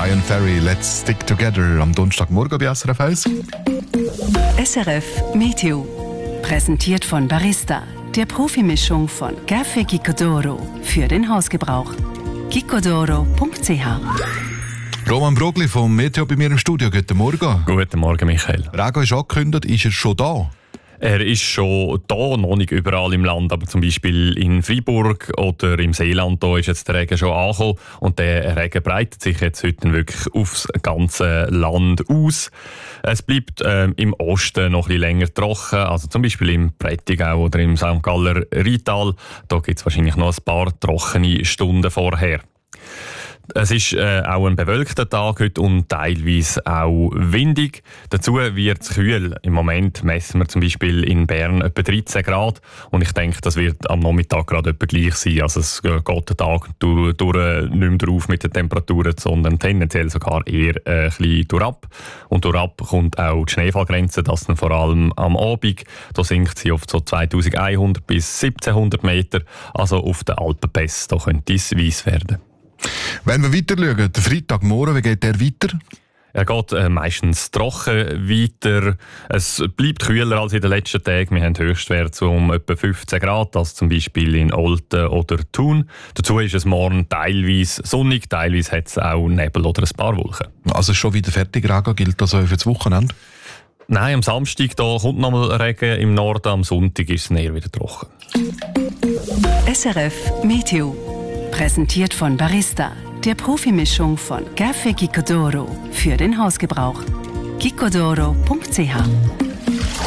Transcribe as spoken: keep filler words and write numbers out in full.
Brian Ferry, Let's Stick Together am Donnerstagmorgen bei S R F eins. S R F Meteo. Präsentiert von Barista, der Profimischung von Café Gicodoro für den Hausgebrauch. gicodoro punkt c h. Roman Brogli vom Meteo bei mir im Studio. Guten Morgen. Guten Morgen, Michael. Regen ist angekündigt, ist er schon da? Er ist schon da, noch nicht überall im Land, aber zum Beispiel in Freiburg oder im Seeland, da ist jetzt der Regen schon angekommen und der Regen breitet sich jetzt heute wirklich aufs ganze Land aus. Es bleibt äh, im Osten noch ein bisschen länger trocken, also zum Beispiel im Prättigau oder im Sankt Galler Rheintal. Da gibt es wahrscheinlich noch ein paar trockene Stunden vorher. Es ist äh, auch ein bewölkter Tag heute und teilweise auch windig. Dazu wird es kühl. Im Moment messen wir zum Beispiel in Bern etwa dreizehn Grad und ich denke, das wird am Nachmittag gerade etwa gleich sein. Also es geht der Tag durch, durch nicht mehr drauf mit den Temperaturen, sondern tendenziell sogar eher äh, ein bisschen durchab. Und durchab kommt auch die Schneefallgrenze, das dann vor allem am Abend. Da sinkt sie auf so zweitausendeinhundert bis siebzehnhundert Meter. Also auf den Alpenpässen, da könnte es weiss werden. Wenn wir weiter schauen, der Freitagmorgen, wie geht der weiter? Er geht äh, meistens trocken weiter. Es bleibt kühler als in den letzten Tagen. Wir haben Höchstwerte um etwa fünfzehn Grad, das zum Beispiel in Olten oder Thun. Dazu ist es morgen teilweise sonnig, teilweise hat es auch Nebel oder ein paar Wolken. Also schon wieder fertig Regen, gilt das auch für das Wochenende? Nein, am Samstag da kommt noch mal Regen, im Norden am Sonntag ist es eher wieder trocken. S R F Meteo. Präsentiert von Barista, der Profimischung von Café Gicodoro für den Hausgebrauch. gicodoro punkt c h.